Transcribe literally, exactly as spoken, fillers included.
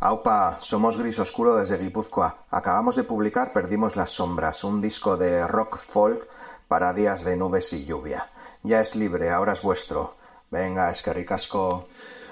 Aupa, somos Gris Oscuro desde Guipúzcoa. Acabamos de publicar Perdimos las sombras, un disco de rock folk para días de nubes y lluvia. Ya es libre, ahora es vuestro. Venga, es que ricasco.